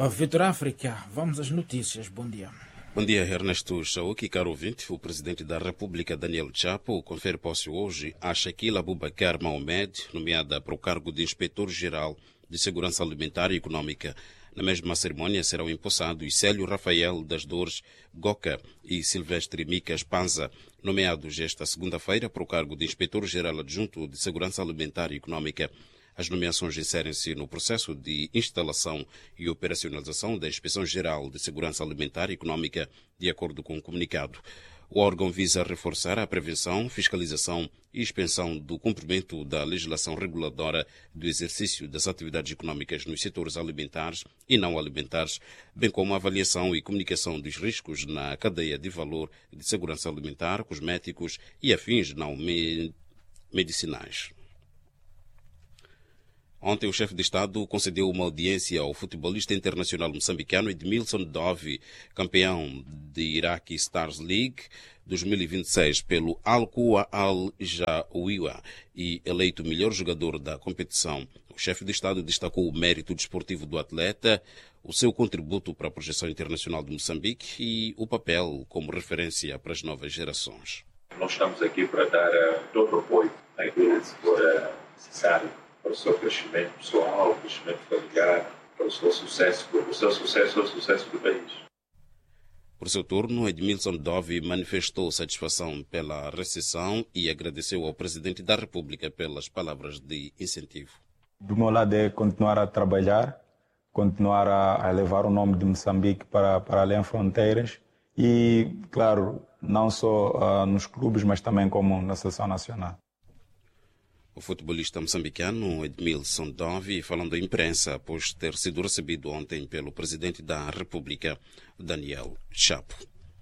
Vitor África, vamos às notícias. Bom dia. Bom dia, Ernesto Chauki, caro ouvinte. O presidente da República, Daniel Chapo, confere posse hoje a Shakila Abubakar Mohamed, nomeada para o cargo de Inspetor-Geral de Segurança Alimentar e Econômica. Na mesma cerimônia serão empossados Célio Rafael das Dores Goca e Silvestre Micas Panza, nomeados esta segunda-feira para o cargo de Inspetor-Geral Adjunto de Segurança Alimentar e Econômica. As nomeações inserem-se no processo de instalação e operacionalização da Inspeção-Geral de Segurança Alimentar e Econômica, de acordo com o comunicado. O órgão visa reforçar a prevenção, fiscalização e expensão do cumprimento da legislação reguladora do exercício das atividades econômicas nos setores alimentares e não alimentares, bem como a avaliação e comunicação dos riscos na cadeia de valor de segurança alimentar, cosméticos e afins não medicinais. Ontem, o chefe de Estado concedeu uma audiência ao futebolista internacional moçambicano Edmilson Dove, campeão de Iraqi Stars League 2026 pelo Al-Quwa Al-Jawiya e eleito melhor jogador da competição. O chefe de Estado destacou o mérito desportivo do atleta, o seu contributo para a projeção internacional de Moçambique e o papel como referência para as novas gerações. Nós estamos aqui para dar todo o apoio àquilo que for necessário para o seu crescimento pessoal, o crescimento familiar, para o seu sucesso, o sucesso do país. Por seu turno, Edmilson Dove manifestou satisfação pela recepção e agradeceu ao Presidente da República pelas palavras de incentivo. Do meu lado é continuar a trabalhar, continuar a levar o nome de Moçambique para além fronteiras e, claro, não só nos clubes, mas também como na seleção nacional. O futebolista moçambicano Edmilson Dove falando à imprensa após ter sido recebido ontem pelo Presidente da República, Daniel Chapo.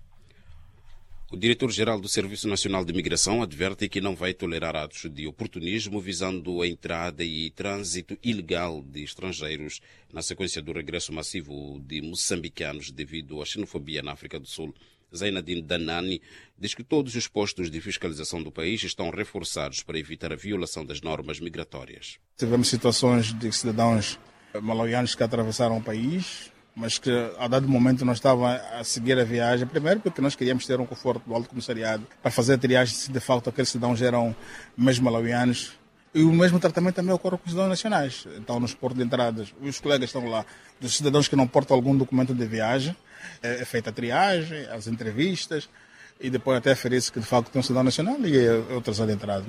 O diretor-geral do Serviço Nacional de Imigração adverte que não vai tolerar atos de oportunismo visando a entrada e trânsito ilegal de estrangeiros na sequência do regresso massivo de moçambicanos devido à xenofobia na África do Sul. Zainadine Danani diz que todos os postos de fiscalização do país estão reforçados para evitar a violação das normas migratórias. Tivemos situações de cidadãos malawianos que atravessaram o país, mas que a dado momento não estavam a seguir a viagem. Primeiro porque nós queríamos ter um conforto do Alto Comissariado para fazer a triagem se de facto aqueles cidadãos eram mesmo malawianos. E o mesmo tratamento também ocorre com os cidadãos nacionais. Então, nos portos de entradas, os colegas estão lá, dos cidadãos que não portam algum documento de viagem, é feita a triagem, as entrevistas, e depois até aferir-se que de facto tem um cidadão nacional e é outras de entrada.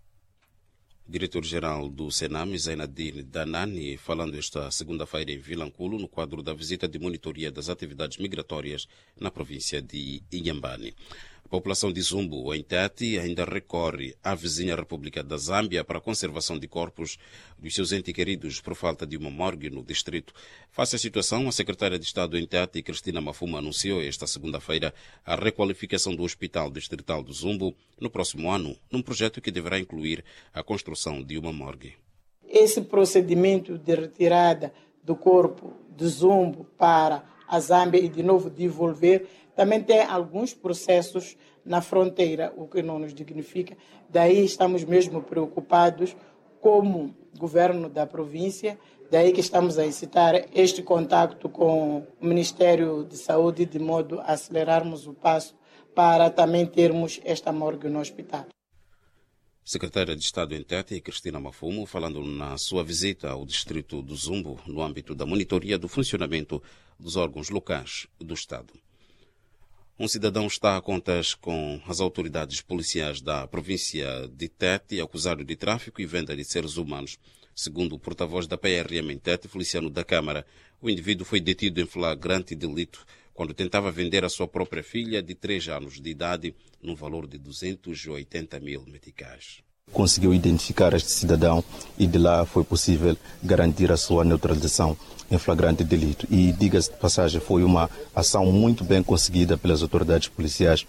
Diretor-geral do Senam, Zainadine Danani, falando esta segunda-feira em Vilanculo, no quadro da visita de monitoria das atividades migratórias na província de Inhambane. A população de Zumbo, em Tete, ainda recorre à vizinha República da Zâmbia para a conservação de corpos dos seus entes queridos por falta de uma morgue no distrito. Face à situação, a secretária de Estado em Tete, Cristina Mafuma, anunciou esta segunda-feira a requalificação do Hospital Distrital do Zumbo no próximo ano, num projeto que deverá incluir a construção de uma morgue. Esse procedimento de retirada do corpo de Zumbo para a Zâmbia e de novo devolver também tem alguns processos na fronteira, o que não nos dignifica. Daí estamos mesmo preocupados como governo da província, daí que estamos a incitar este contacto com o Ministério de Saúde de modo a acelerarmos o passo para também termos esta morgue no hospital. Secretária de Estado em Tete, Cristina Mafumo, falando na sua visita ao distrito do Zumbo, no âmbito da monitoria do funcionamento dos órgãos locais do Estado. Um cidadão está a contas com as autoridades policiais da província de Tete, acusado de tráfico e venda de seres humanos. Segundo o porta-voz da PRM em Tete, Feliciano da Câmara, o indivíduo foi detido em flagrante delito quando tentava vender a sua própria filha de 3 anos de idade no valor de 280 mil meticais. Conseguiu identificar este cidadão e de lá foi possível garantir a sua neutralização em flagrante delito. E, diga-se de passagem, foi uma ação muito bem conseguida pelas autoridades policiais.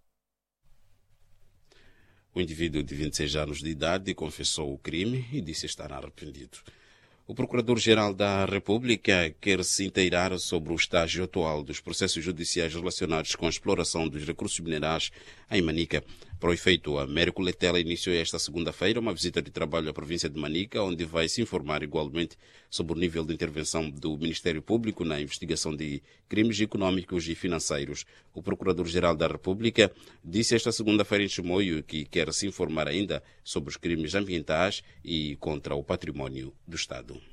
O indivíduo de 26 anos de idade confessou o crime e disse estar arrependido. O Procurador-Geral da República quer se inteirar sobre o estágio atual dos processos judiciais relacionados com a exploração dos recursos minerais em Manica. Para o efeito, Américo Letela iniciou esta segunda-feira uma visita de trabalho à província de Manica, onde vai se informar igualmente sobre o nível de intervenção do Ministério Público na investigação de crimes econômicos e financeiros. O Procurador-Geral da República disse esta segunda-feira em Chimoio que quer se informar ainda sobre os crimes ambientais e contra o património do Estado.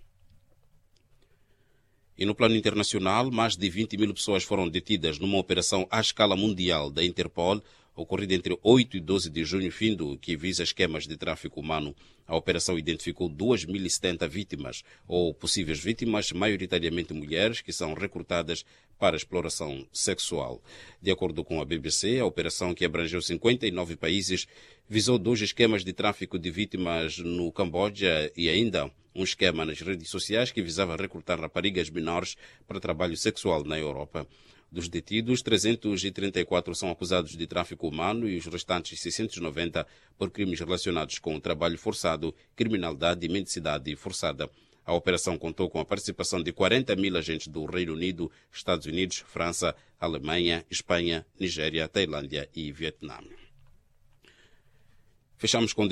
E no plano internacional, mais de 20 mil pessoas foram detidas numa operação à escala mundial da Interpol, ocorrida entre 8 e 12 de junho, que visa esquemas de tráfico humano. A operação identificou 2.070 vítimas, ou possíveis vítimas, maioritariamente mulheres, que são recrutadas para exploração sexual. De acordo com a BBC, a operação, que abrangeu 59 países, visou 2 esquemas de tráfico de vítimas no Camboja e ainda um esquema nas redes sociais que visava recrutar raparigas menores para trabalho sexual na Europa. Dos detidos, 334 são acusados de tráfico humano e os restantes 690 por crimes relacionados com trabalho forçado, criminalidade e mendicidade forçada. A operação contou com a participação de 40 mil agentes do Reino Unido, Estados Unidos, França, Alemanha, Espanha, Nigéria, Tailândia e Vietnã. Fechamos com